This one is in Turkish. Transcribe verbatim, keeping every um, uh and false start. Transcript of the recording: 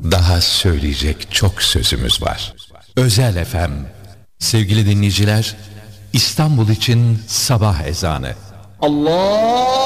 Daha söyleyecek çok sözümüz var. Özel F M. Sevgili dinleyiciler, İstanbul için sabah ezanı. Allah